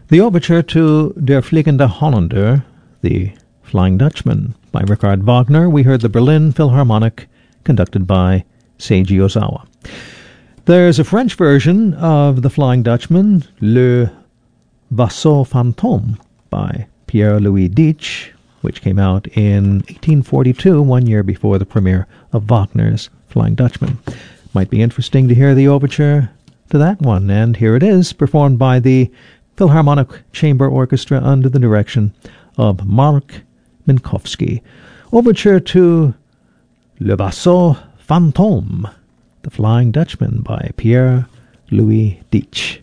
The overture to Der Fliegende Holländer, The Flying Dutchman, by Richard Wagner. We heard the Berlin Philharmonic, conducted by Seiji Ozawa. There's a French version of The Flying Dutchman, Le Vaisseau Fantôme, by Pierre-Louis Deitch, which came out in 1842, 1 year before the premiere of Wagner's Flying Dutchman. Might be interesting to hear the overture to that one, and here it is, performed by the Philharmonic Chamber Orchestra under the direction of Mark Minkowski. Overture to Le Vaisseau Fantôme, The Flying Dutchman by Pierre-Louis Deitch.